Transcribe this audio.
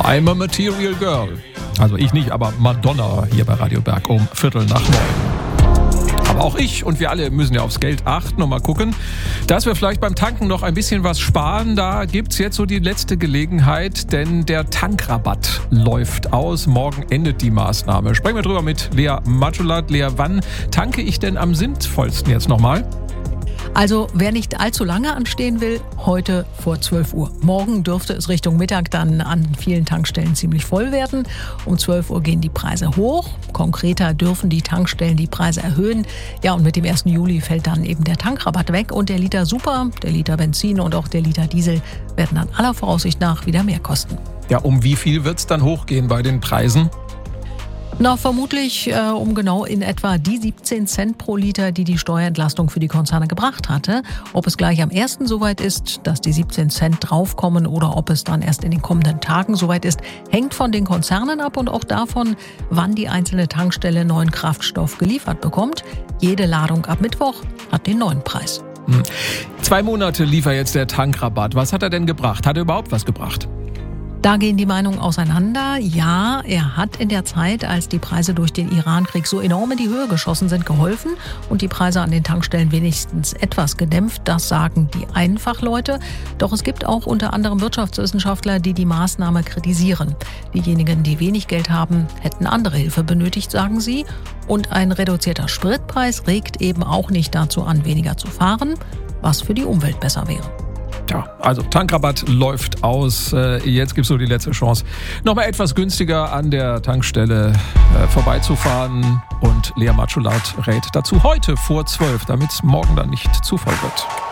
I'm a Material Girl. Also ich nicht, aber Madonna hier bei Radio Berg um 8:45. Aber auch ich und wir alle müssen ja aufs Geld achten und mal gucken, dass wir vielleicht beim Tanken noch ein bisschen was sparen. Da gibt's jetzt so die letzte Gelegenheit, denn der Tankrabatt läuft aus. Morgen endet die Maßnahme. Sprechen wir drüber mit Lea Matschulat. Lea, wann tanke ich denn am sinnvollsten jetzt nochmal? Also wer nicht allzu lange anstehen will, heute vor 12 Uhr. Morgen dürfte es Richtung Mittag dann an vielen Tankstellen ziemlich voll werden. Um 12 Uhr gehen die Preise hoch. Konkreter dürfen die Tankstellen die Preise erhöhen. Ja, und mit dem 1. Juli fällt dann eben der Tankrabatt weg. Und der Liter Super, der Liter Benzin und auch der Liter Diesel werden dann aller Voraussicht nach wieder mehr kosten. Ja, um wie viel wird's dann hochgehen bei den Preisen? Na, vermutlich um genau in etwa die 17 Cent pro Liter, die die Steuerentlastung für die Konzerne gebracht hatte. Ob es gleich am 1. soweit ist, dass die 17 Cent draufkommen oder ob es dann erst in den kommenden Tagen soweit ist, hängt von den Konzernen ab und auch davon, wann die einzelne Tankstelle neuen Kraftstoff geliefert bekommt. Jede Ladung ab Mittwoch hat den neuen Preis. 2 Monate lief jetzt der Tankrabatt. Was hat er denn gebracht? Hat er überhaupt was gebracht? Da gehen die Meinungen auseinander. Ja, er hat in der Zeit, als die Preise durch den Irankrieg so enorm in die Höhe geschossen sind, geholfen und die Preise an den Tankstellen wenigstens etwas gedämpft. Das sagen die Einfachleute. Doch es gibt auch unter anderem Wirtschaftswissenschaftler, die die Maßnahme kritisieren. Diejenigen, die wenig Geld haben, hätten andere Hilfe benötigt, sagen sie. Und ein reduzierter Spritpreis regt eben auch nicht dazu an, weniger zu fahren, was für die Umwelt besser wäre. Ja, also Tankrabatt läuft aus. Jetzt gibt es so die letzte Chance, nochmal etwas günstiger an der Tankstelle vorbeizufahren. Und Lea Matschulat rät dazu heute vor 12, damit es morgen dann nicht zu voll wird.